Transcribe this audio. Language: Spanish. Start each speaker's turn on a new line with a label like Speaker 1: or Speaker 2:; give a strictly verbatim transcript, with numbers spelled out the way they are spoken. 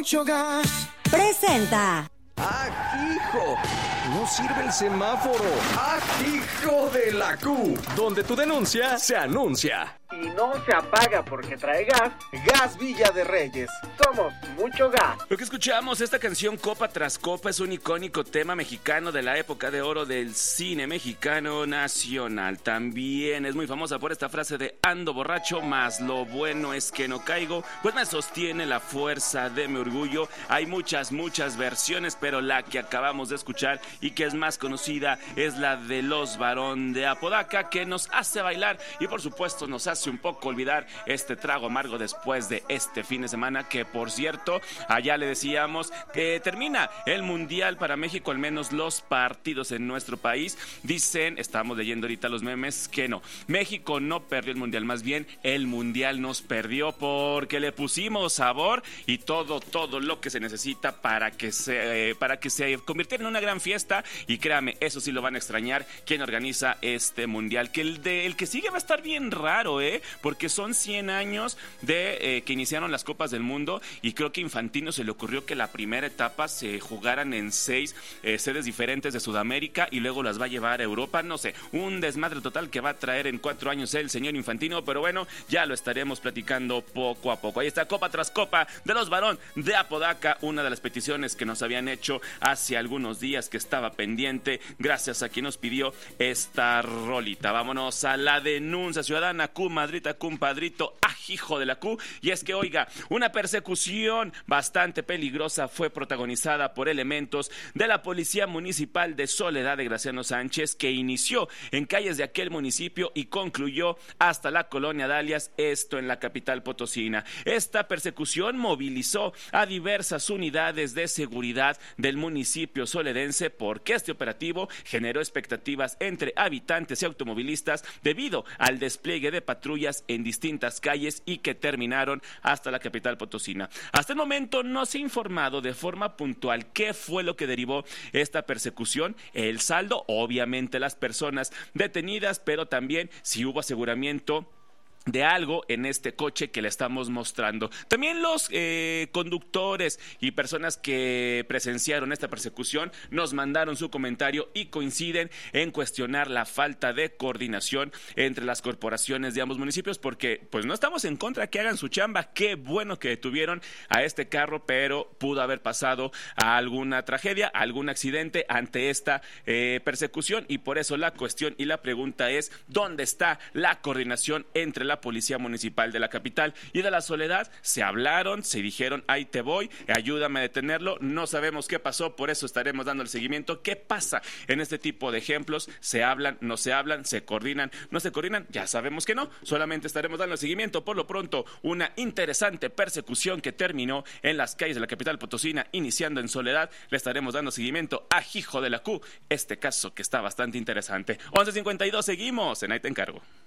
Speaker 1: mucho gas.
Speaker 2: Presenta.
Speaker 3: ¡Ah, hijo! No sirve el semáforo. ¡Ah, hijo de la Q! Donde tu denuncia se anuncia.
Speaker 4: Y no se apaga porque trae gas. Gas Villa de Reyes. Somos mucho gas.
Speaker 5: Lo que escuchamos, esta canción Copa tras Copa, es un icónico tema mexicano de la época de oro del cine mexicano nacional. También es muy famosa por esta frase de ando borracho, mas lo bueno es que no caigo, pues me sostiene la fuerza de mi orgullo. Hay muchas, muchas versiones, pero la que acabamos de escuchar y que es más conocida es la de Los Barón de Apodaca, que nos hace bailar y por supuesto nos hace un poco olvidar este trago amargo después de este fin de semana, que por cierto, allá le decíamos que termina el Mundial para México, al menos los partidos en nuestro país. Dicen, estamos leyendo ahorita los memes, que no, México no perdió el Mundial, más bien el Mundial nos perdió porque le pusimos sabor y todo, todo lo que se necesita para que se, eh, para que se convirtiera en una gran fiesta. Y créame, eso sí lo van a extrañar quien organiza este Mundial, que el, de, el que sigue va a estar bien raro, ¿eh? Porque son cien años de eh, que iniciaron las Copas del Mundo y creo que Infantino se le ocurrió que la primera etapa se jugaran en seis eh, sedes diferentes de Sudamérica y luego las va a llevar a Europa, no sé, un desmadre total que va a traer en cuatro años el señor Infantino, pero bueno, ya lo estaremos platicando poco a poco. Ahí está Copa tras Copa de Los Barón de Apodaca, una de las peticiones que nos habían hecho hace algunos días que estaba pendiente, gracias a quien nos pidió esta rolita. Vámonos a la denuncia ciudadana. Q Madrita, compadrito, hijo de la Q. Y es que, oiga, una persecución bastante peligrosa fue protagonizada por elementos de la Policía Municipal de Soledad de Graciano Sánchez, que inició en calles de aquel municipio y concluyó hasta la colonia Dalias, esto en la capital potosina. Esta persecución movilizó a diversas unidades de seguridad del municipio soledense, porque este operativo generó expectativas entre habitantes y automovilistas debido al despliegue de patrullas en distintas calles y que terminaron hasta la capital potosina. Hasta el momento no se ha informado de forma puntual qué fue lo que derivó esta persecución, el saldo, obviamente las personas detenidas, pero también si hubo aseguramiento de algo en este coche que le estamos mostrando. También los eh, conductores y personas que presenciaron esta persecución nos mandaron su comentario y coinciden en cuestionar la falta de coordinación entre las corporaciones de ambos municipios, porque pues no estamos en contra que hagan su chamba. Qué bueno que detuvieron a este carro, pero pudo haber pasado a alguna tragedia, a algún accidente ante esta eh, persecución, y por eso la cuestión y la pregunta es ¿dónde está la coordinación entre la La Policía Municipal de la capital y de la Soledad? Se hablaron, se dijeron, ahí te voy, ayúdame a detenerlo. No sabemos qué pasó, por eso estaremos dando el seguimiento. ¿Qué pasa en este tipo de ejemplos? ¿Se hablan, no se hablan, se coordinan, no se coordinan? Ya sabemos que no, solamente estaremos dando el seguimiento. Por lo pronto, una interesante persecución que terminó en las calles de la capital potosina, iniciando en Soledad. Le estaremos dando seguimiento a hijo de la Q, este caso que está bastante interesante. once cincuenta y dos, seguimos en Ahí te encargo.